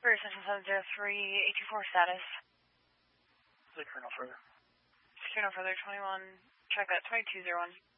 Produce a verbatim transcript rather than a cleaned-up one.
Session seven zero three, eight two four status. Secure no further. Secure no further, twenty-one, check at twenty-two zero one.